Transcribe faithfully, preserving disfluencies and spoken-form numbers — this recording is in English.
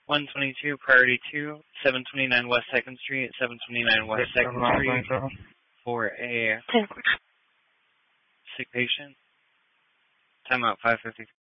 one twenty-two, Priority two, seven twenty-nine West second Street, seven twenty-nine West second Street, for a sick patient. Timeout five fifty.